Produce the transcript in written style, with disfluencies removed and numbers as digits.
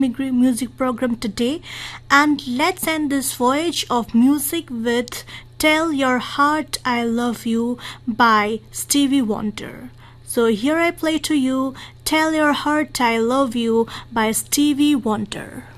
music program today, and let's end this voyage of music with Tell Your Heart I Love You by Stevie Wonder. So here I play to you Tell Your Heart I Love You by Stevie Wonder.